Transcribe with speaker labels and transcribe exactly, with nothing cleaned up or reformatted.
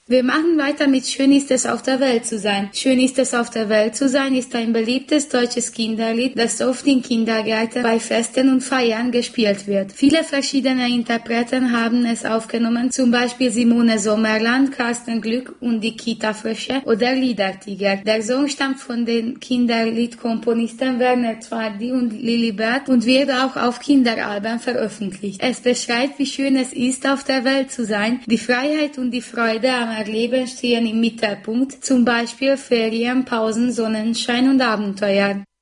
Speaker 1: Wir machen weiter mit Schön ist es auf der Welt zu sein. Schön ist es auf der Welt zu sein ist ein beliebtes deutsches Kinderlied, das oft in Kindergärten bei Festen und Feiern gespielt wird. Viele verschiedene Interpreten haben es aufgenommen, zum Beispiel Simone Sommerland, Carsten Glück und die Kita-Frösche oder Liedertiger. Der Song stammt von den Kinderliedkomponisten Werner Zwardi und Lilibert und wird auch auf Kinderalben veröffentlicht. Es beschreibt, wie schön es ist, auf der Welt zu sein. Die Freiheit und die Freude am Erleben stehen im Mittelpunkt, zum Beispiel Ferien, Pausen, Sonnenschein und Abenteuer.